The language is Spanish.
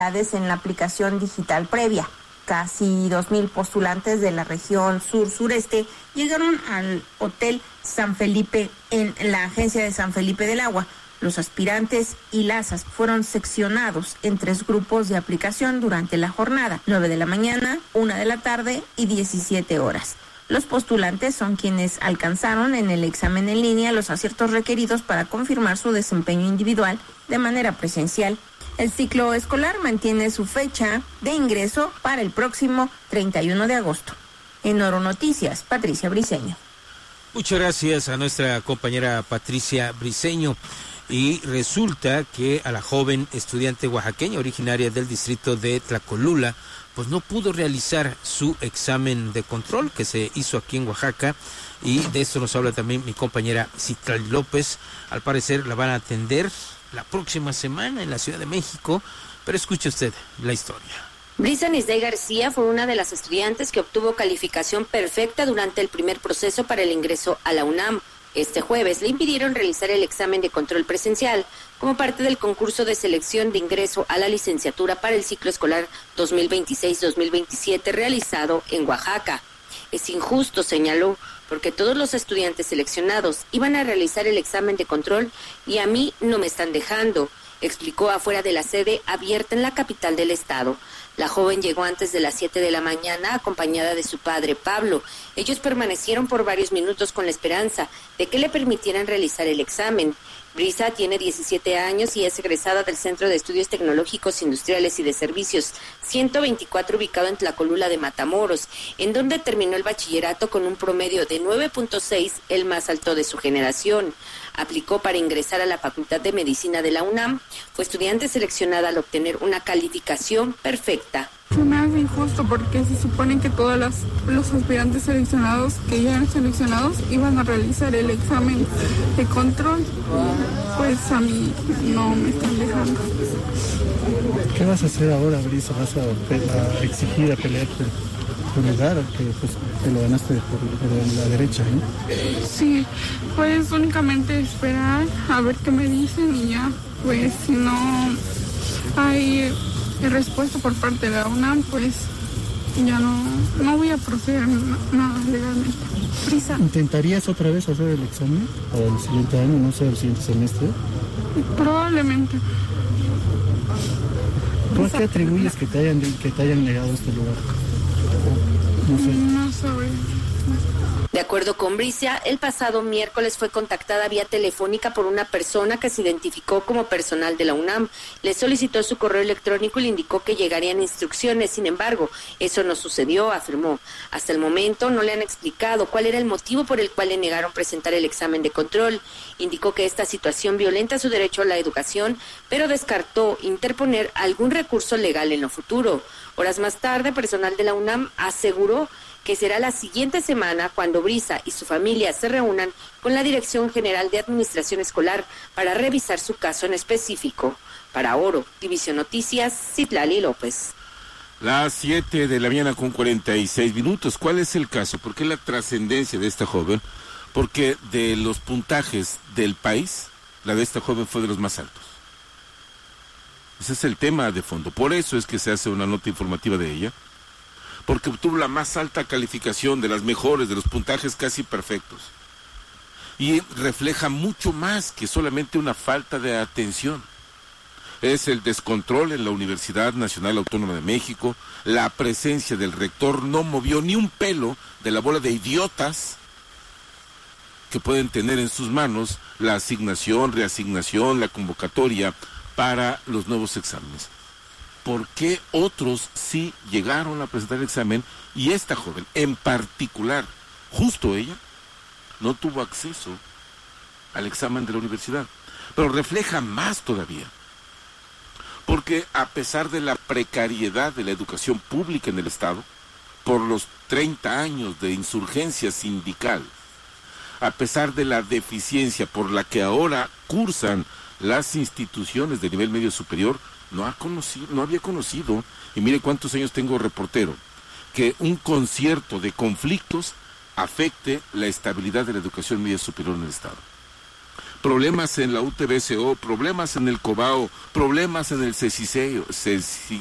en la aplicación digital previa. Casi 2,000 postulantes de la región sur-sureste llegaron al Hotel San Felipe en la agencia de San Felipe del Agua. Los aspirantes y lazas fueron seccionados en 3 grupos de aplicación durante la jornada, 9 de la mañana, 1 de la tarde y 17 horas. Los postulantes son quienes alcanzaron en el examen en línea los aciertos requeridos para confirmar su desempeño individual de manera presencial. El ciclo escolar mantiene su fecha de ingreso para el próximo 31 de agosto. En Oro Noticias, Patricia Briceño. Muchas gracias a nuestra compañera Patricia Briceño. Y resulta que a la joven estudiante oaxaqueña originaria del distrito de Tlacolula, pues no pudo realizar su examen de control que se hizo aquí en Oaxaca, y de esto nos habla también mi compañera Citlali López. Al parecer la van a atender la próxima semana en la Ciudad de México, pero escuche usted la historia. Brisa Nisdey García fue una de las estudiantes que obtuvo calificación perfecta durante el primer proceso para el ingreso a la UNAM. Este jueves le impidieron realizar el examen de control presencial como parte del concurso de selección de ingreso a la licenciatura para el ciclo escolar 2026-2027 realizado en Oaxaca. Es injusto, señaló, porque todos los estudiantes seleccionados iban a realizar el examen de control y a mí no me están dejando, explicó afuera de la sede abierta en la capital del estado. La joven llegó antes de las 7 de la mañana acompañada de su padre Pablo. Ellos permanecieron por varios minutos con la esperanza de que le permitieran realizar el examen. Brisa tiene 17 años y es egresada del Centro de Estudios Tecnológicos Industriales y de Servicios 124 ubicado en Tlacolula de Matamoros, en donde terminó el bachillerato con un promedio de 9.6, el más alto de su generación. Aplicó para ingresar a la Facultad de Medicina de la UNAM. Fue estudiante seleccionada al obtener una calificación perfecta. Se me hace injusto porque se supone que todos los aspirantes seleccionados que ya eran seleccionados iban a realizar el examen de control. Pues a mí no me están dejando. ¿Qué vas a hacer ahora, Brisa? ¿Vas a exigir, a pelear tu lugar? Que pues, te lo ganaste por la derecha, ¿no? Sí, pues únicamente esperar a ver qué me dicen y ya. Pues si no hay respuesta por parte de la UNAM, pues ya no voy a proceder nada legalmente. Brisa. ¿Intentarías otra vez hacer el examen para el siguiente año, no sé, el siguiente semestre? Probablemente. ¿Tú a qué atribuyes que te hayan negado este lugar? No sé. No sabré. De acuerdo con Brisa, el pasado miércoles fue contactada vía telefónica por una persona que se identificó como personal de la UNAM. Le solicitó su correo electrónico y le indicó que llegarían instrucciones. Sin embargo, eso no sucedió, afirmó. Hasta el momento no le han explicado cuál era el motivo por el cual le negaron presentar el examen de control. Indicó que esta situación violenta su derecho a la educación, pero descartó interponer algún recurso legal en lo futuro. Horas más tarde, personal de la UNAM aseguró que será la siguiente semana cuando Brisa y su familia se reúnan con la Dirección General de Administración Escolar para revisar su caso en específico. Para Oro, División Noticias, Citlali López. Las 7 de la mañana con 46 minutos. ¿Cuál es el caso? ¿Por qué la trascendencia de esta joven? Porque de los puntajes del país, la de esta joven fue de los más altos. Ese es el tema de fondo. Por eso es que se hace una nota informativa de ella. Porque obtuvo la más alta calificación, de las mejores, de los puntajes casi perfectos. Y refleja mucho más que solamente una falta de atención. Es el descontrol en la Universidad Nacional Autónoma de México, la presencia del rector no movió ni un pelo de la bola de idiotas que pueden tener en sus manos la asignación, reasignación, la convocatoria para los nuevos exámenes. ¿Por qué otros sí llegaron a presentar el examen y esta joven en particular, justo ella, no tuvo acceso al examen de la universidad? Pero refleja más todavía, porque a pesar de la precariedad de la educación pública en el Estado, por los 30 años de insurgencia sindical, a pesar de la deficiencia por la que ahora cursan las instituciones de nivel medio superior, no había conocido, y mire cuántos años tengo reportero, que un concierto de conflictos afecte la estabilidad de la educación media superior en el Estado. problemas en la UTBCO, problemas en el COBAO, problemas en el CECISEO,